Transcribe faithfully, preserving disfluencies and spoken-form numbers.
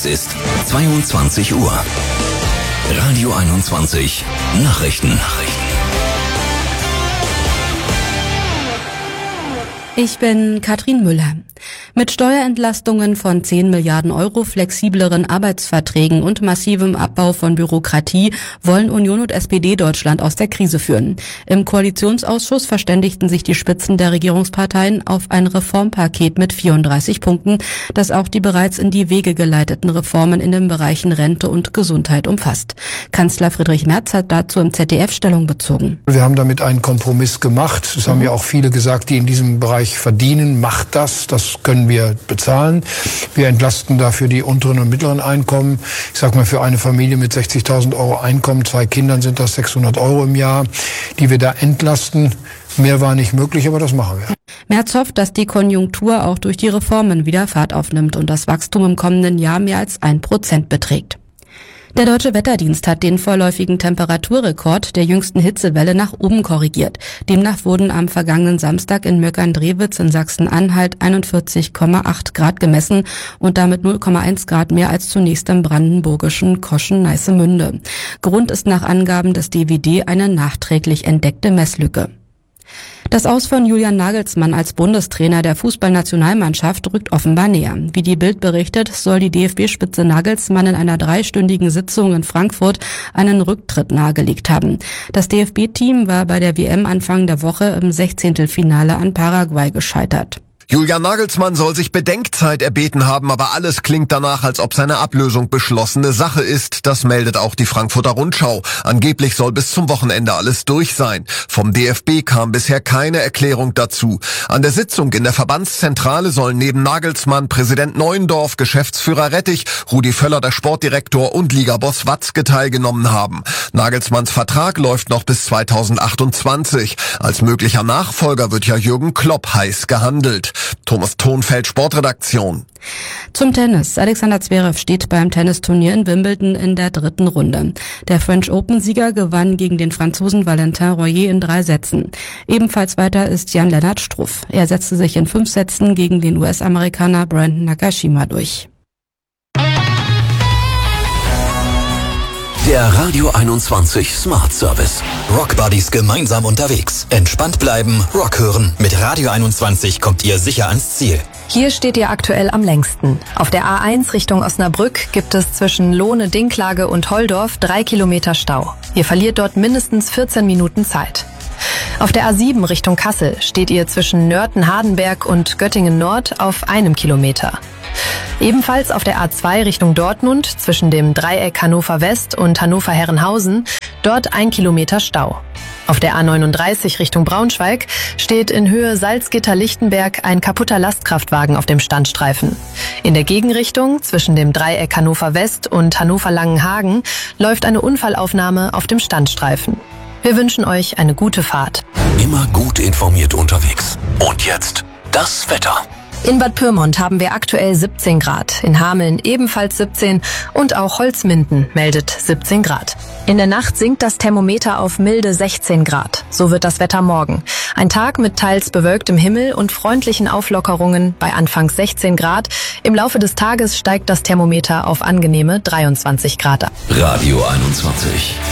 Es ist zweiundzwanzig Uhr. Radio einundzwanzig Nachrichten. Ich bin Katrin Müller. Mit Steuerentlastungen von zehn Milliarden Euro, flexibleren Arbeitsverträgen und massivem Abbau von Bürokratie wollen Union und S P D Deutschland aus der Krise führen. Im Koalitionsausschuss verständigten sich die Spitzen der Regierungsparteien auf ein Reformpaket mit vierunddreißig Punkten, das auch die bereits in die Wege geleiteten Reformen in den Bereichen Rente und Gesundheit umfasst. Kanzler Friedrich Merz hat dazu im Z D F Stellung bezogen. Wir haben damit einen Kompromiss gemacht. Das haben ja auch viele gesagt, die in diesem Bereich verdienen. Macht das, das können wir bezahlen. Wir entlasten dafür die unteren und mittleren Einkommen. Ich sag mal, für eine Familie mit sechzigtausend Euro Einkommen, zwei Kindern sind das sechshundert Euro im Jahr, die wir da entlasten. Mehr war nicht möglich, aber das machen wir. Merz hofft, dass die Konjunktur auch durch die Reformen wieder Fahrt aufnimmt und das Wachstum im kommenden Jahr mehr als ein Prozent beträgt. Der Deutsche Wetterdienst hat den vorläufigen Temperaturrekord der jüngsten Hitzewelle nach oben korrigiert. Demnach wurden am vergangenen Samstag in Möckern-Drewitz in Sachsen-Anhalt einundvierzig Komma acht Grad gemessen und damit null Komma eins Grad mehr als zunächst im brandenburgischen Koschen-Neißemünde. Grund ist nach Angaben des D W D eine nachträglich entdeckte Messlücke. Das Aus von Julian Nagelsmann als Bundestrainer der Fußballnationalmannschaft rückt offenbar näher. Wie die Bild berichtet, soll die D F B-Spitze Nagelsmann in einer dreistündigen Sitzung in Frankfurt einen Rücktritt nahegelegt haben. Das D F B-Team war bei der W M Anfang der Woche im Sechzehntelfinale an Paraguay gescheitert. Julian Nagelsmann soll sich Bedenkzeit erbeten haben, aber alles klingt danach, als ob seine Ablösung beschlossene Sache ist. Das meldet auch die Frankfurter Rundschau. Angeblich soll bis zum Wochenende alles durch sein. Vom D F B kam bisher keine Erklärung dazu. An der Sitzung in der Verbandszentrale sollen neben Nagelsmann Präsident Neuendorf, Geschäftsführer Rettich, Rudi Völler, der Sportdirektor und Ligaboss Watzke teilgenommen haben. Nagelsmanns Vertrag läuft noch bis zweitausendachtundzwanzig. Als möglicher Nachfolger wird ja Jürgen Klopp heiß gehandelt. Thomas Thonfeld, Sportredaktion. Zum Tennis. Alexander Zverev steht beim Tennisturnier in Wimbledon in der dritten Runde. Der French Open-Sieger gewann gegen den Franzosen Valentin Royer in drei Sätzen. Ebenfalls weiter ist Jan-Lennart Struff. Er setzte sich in fünf Sätzen gegen den U S-Amerikaner Brandon Nakashima durch. Der Radio einundzwanzig Smart Service. Rock Buddies gemeinsam unterwegs. Entspannt bleiben, Rock hören. Mit Radio einundzwanzig kommt ihr sicher ans Ziel. Hier steht ihr aktuell am längsten. Auf der A eins Richtung Osnabrück gibt es zwischen Lohne-Dinklage und Holdorf drei Kilometer Stau. Ihr verliert dort mindestens vierzehn Minuten Zeit. Auf der A sieben Richtung Kassel steht ihr zwischen Nörten-Hardenberg und Göttingen-Nord auf einem Kilometer. Ebenfalls auf der A zwei Richtung Dortmund zwischen dem Dreieck Hannover West und Hannover Herrenhausen, dort ein Kilometer Stau. Auf der A neununddreißig Richtung Braunschweig steht in Höhe Salzgitter-Lichtenberg ein kaputter Lastkraftwagen auf dem Standstreifen. In der Gegenrichtung zwischen dem Dreieck Hannover West und Hannover Langenhagen läuft eine Unfallaufnahme auf dem Standstreifen. Wir wünschen euch eine gute Fahrt. Immer gut informiert unterwegs. Und jetzt das Wetter. In Bad Pyrmont haben wir aktuell siebzehn Grad, in Hameln ebenfalls siebzehn und auch Holzminden meldet siebzehn Grad. In der Nacht sinkt das Thermometer auf milde sechzehn Grad. So wird das Wetter morgen. Ein Tag mit teils bewölktem Himmel und freundlichen Auflockerungen bei anfangs sechzehn Grad. Im Laufe des Tages steigt das Thermometer auf angenehme dreiundzwanzig Grad ab. Radio einundzwanzig.